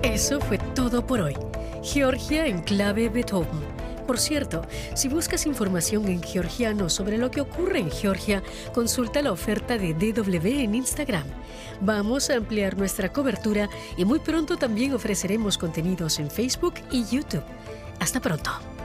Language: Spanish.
Eso fue todo por hoy. Georgia en clave Beethoven. Por cierto, si buscas información en georgiano sobre lo que ocurre en Georgia, consulta la oferta de DW en Instagram. Vamos a ampliar nuestra cobertura y muy pronto también ofreceremos contenidos en Facebook y YouTube. Hasta pronto.